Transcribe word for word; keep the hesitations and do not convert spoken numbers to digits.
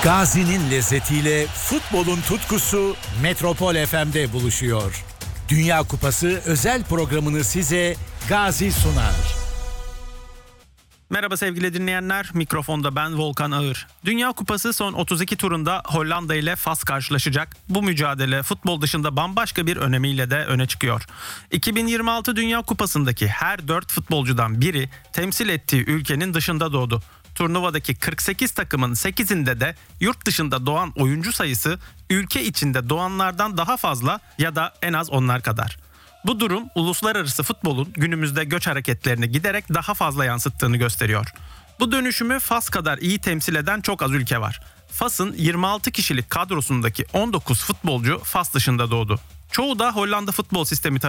Gazi'nin lezzetiyle futbolun tutkusu Metropol F M'de buluşuyor. Dünya Kupası özel programını size Gazi sunar. Merhaba sevgili dinleyenler, mikrofonda ben Volkan Ağır. Dünya Kupası son otuz iki turunda Hollanda ile Fas karşılaşacak. Bu mücadele futbol dışında bambaşka bir önemiyle de öne çıkıyor. iki bin yirmi altı Dünya Kupası'ndaki her dört futbolcudan biri temsil ettiği ülkenin dışında doğdu. Turnuvadaki kırk sekiz takımın sekizinde de yurt dışında doğan oyuncu sayısı ülke içinde doğanlardan daha fazla ya da en az onlar kadar. Bu durum uluslararası futbolun günümüzde göç hareketlerini giderek daha fazla yansıttığını gösteriyor. Bu dönüşümü Fas kadar iyi temsil eden çok az ülke var. Fas'ın yirmi altı kişilik kadrosundaki on dokuz futbolcu Fas dışında doğdu. Çoğu da Hollanda futbol sistemi